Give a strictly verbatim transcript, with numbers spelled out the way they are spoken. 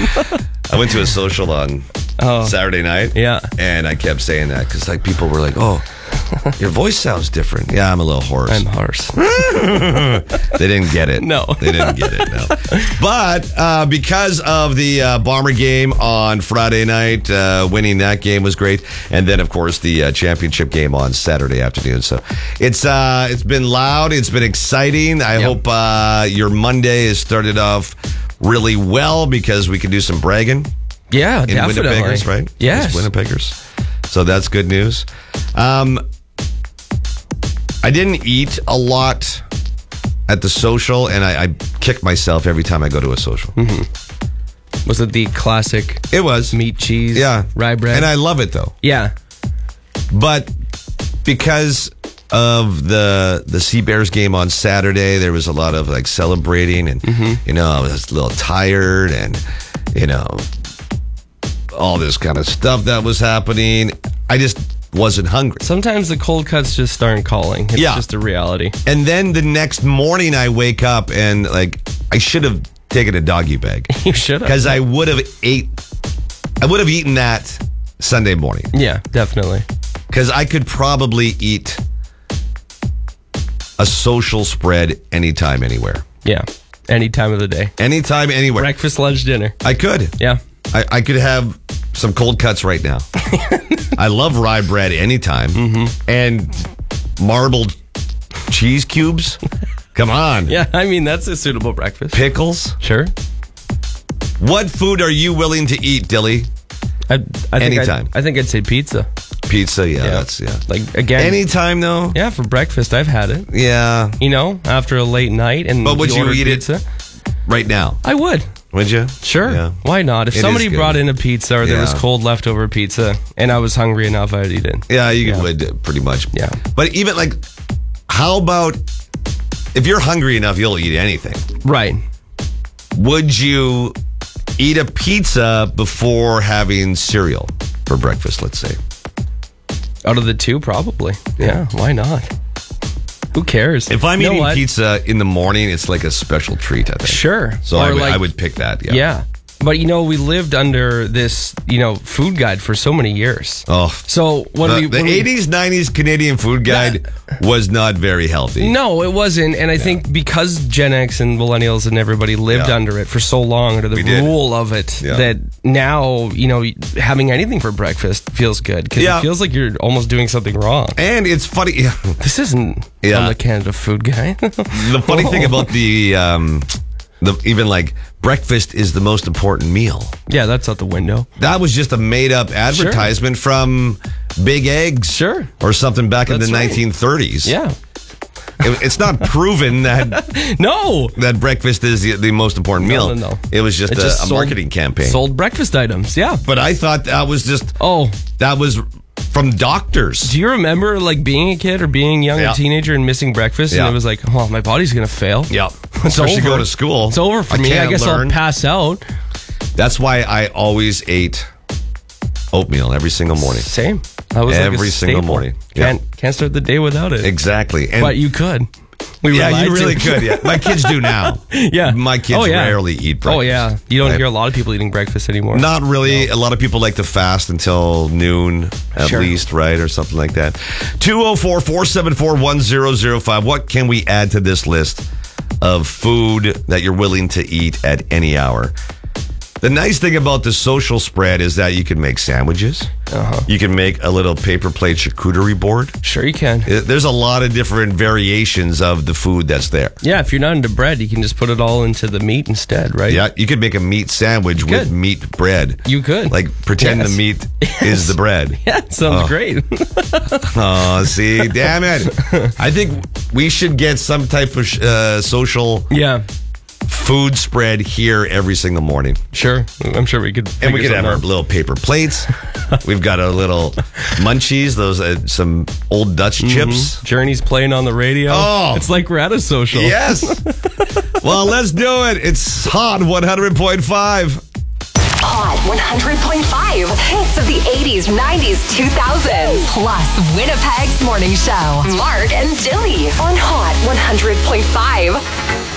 I went to a social on oh, Saturday night. Yeah. And I kept saying that because like people were like, oh, your voice sounds different. Yeah, I'm a little hoarse. I'm hoarse. They didn't get it. No. They didn't get it, no. But uh, because of the uh, Bomber game on Friday night, uh, winning that game was great. And then, of course, the uh, championship game on Saturday afternoon. So it's uh, it's been loud. It's been exciting. I yep. hope uh, your Monday has started off really well because we can do some bragging. Yeah, in definitely. Winnipeggers, right? Yes. As Winnipeggers. So that's good news. Um, I didn't eat a lot at the social, and I, I kick myself every time I go to a social. Mm-hmm. Was it the classic? It was. Meat, cheese, yeah. rye bread? And I love it, though. Yeah. But because of the the Sea Bears game on Saturday, there was a lot of like celebrating, and, mm-hmm. you know, I was a little tired, and, you know, all this kind of stuff that was happening. I just wasn't hungry. Sometimes the cold cuts just aren't calling. It's yeah. just a reality. And then the next morning I wake up and like I should have taken a doggy bag. You should have. Because I would have ate I would have eaten that Sunday morning. Yeah, definitely. Because I could probably eat a social spread anytime, anywhere. Yeah. Any time of the day. Anytime, anywhere. Breakfast, lunch, dinner. I could. Yeah. I, I could have some cold cuts right now. I love rye bread anytime. Mm-hmm. And marbled cheese cubes. Come on. Yeah, I mean, that's a suitable breakfast. Pickles. Sure. What food are you willing to eat, Dilly? I, I think Anytime. I'd, I think I'd say pizza. Pizza, yeah, yeah. that's, yeah. Like, again. Anytime, though? Yeah, for breakfast, I've had it. Yeah. You know, after a late night and But would you, you eat pizza, it right now? I would. Would you? Sure. Yeah. Why not? If It somebody is good. brought in a pizza or there Yeah. was cold leftover pizza and I was hungry enough, I'd eat it. Yeah, you Yeah. would pretty much. Yeah. But even like, how about if you're hungry enough, you'll eat anything. Right. Would you eat a pizza before having cereal for breakfast, let's say? Out of the two, probably. Yeah, why not? Who cares? If I'm You know eating what? pizza in the morning, it's like a special treat, I think. Sure. So Or I would, like- I would pick that, yeah. Yeah. But, you know, we lived under this, you know, food guide for so many years. Oh. So when The, we... the when we- eighties, nineties Canadian food guide was not very healthy. No, it wasn't. And I think because Gen X and millennials and everybody lived Yeah. under it for so long, under the We did. rule of it, Yeah. that now, you know, having anything for breakfast feels good. Because Yeah. it feels like you're almost doing something wrong. And it's funny. This isn't Yeah. on the Canada Food Guide. The funny thing about the, um, the even like breakfast is the most important meal. Yeah, that's out the window. That was just a made up advertisement from Big Eggs. Sure. Or something back in That's the right. nineteen thirties. Yeah. It, it's not proven that No. that breakfast is the, the most important No, meal. no, no. It was just It a, just a sold- marketing campaign. Sold breakfast items. Yeah. But I thought that was just, Oh, that was from doctors. do you remember like being a kid or being young, Yeah. a teenager, and missing breakfast? Yeah. And it was like, oh, my body's going to fail. Yeah. It's Especially over. go to school. It's over for I me. I can't guess learn. I'll pass out. That's why I always ate oatmeal every single morning. Same. That was Every like a single staple. morning. Yeah. Can't can't start the day without it. Exactly. And But you could. We yeah, relied you really to. could. Yeah. My kids do now. Yeah. My kids Oh, yeah. rarely eat breakfast. Oh yeah. You don't Right? hear a lot of people eating breakfast anymore. Not really. A lot of people like to fast until noon, at Sure. least, right? Or something like that. two oh four, four seven four, one oh oh five. What can we add to this list of food that you're willing to eat at any hour? The nice thing about the social spread is that you can make sandwiches. Uh-huh. You can make a little paper plate charcuterie board. Sure you can. It- There's a lot of different variations of the food that's there. Yeah, if you're not into bread, you can just put it all into the meat instead, right? Yeah, you could make a meat sandwich with could. meat bread. You could. Like, pretend Yes. the meat Yes. is the bread. Yeah, sounds Oh. great. Oh, see, damn it. I think we should get some type of uh, social Yeah, food spread here every single morning. sure. I'm sure we could. And we figure could have our something little paper plates. We've got our little munchies, those uh, some old Dutch chips. out. Journey's playing on the radio. Oh. It's like we're at a social. Yes. Well, let's do it. It's Hot one hundred point five. Hot one hundred point five. Hits of the eighties, nineties, two thousands. Plus Winnipeg's morning show. Mark and Dilly on Hot one hundred point five.